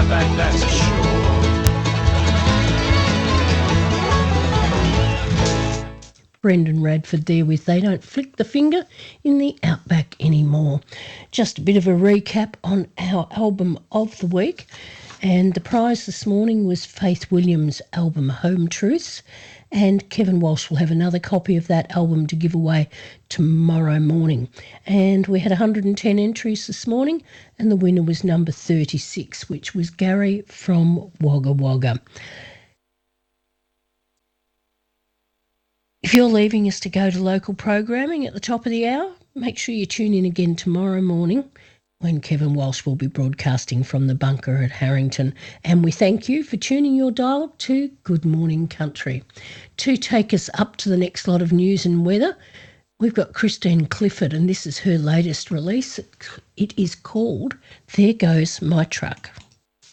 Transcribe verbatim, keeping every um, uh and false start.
Outback, that's a sure. Brendan Radford there with They Don't Flick the Finger in the Outback Anymore. Just a bit of a recap on our album of the week. And the prize this morning was Faith Williams' album Home Truths. And Kevin Walsh will have another copy of that album to give away tomorrow morning. And we had one hundred ten entries this morning, and the winner was number thirty-six, which was Gary from Wagga Wagga. If you're leaving us to go to local programming at the top of the hour, make sure you tune in again tomorrow morning when Kevin Walsh will be broadcasting from the bunker at Harrington. And we thank you for tuning your dial to Good Morning Country. To take us up to the next lot of news and weather, we've got Christine Clifford, and this is her latest release. It is called There Goes My Truck.